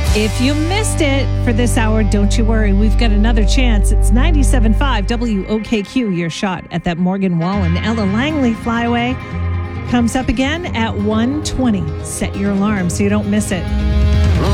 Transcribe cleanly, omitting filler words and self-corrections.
If you missed it for this hour, don't you worry. We've got another chance. It's 97.5 WOKQ, your shot at that Morgan Wallen Ella Langley flyaway. Comes up again at 1:20. Set your alarm so you don't miss it.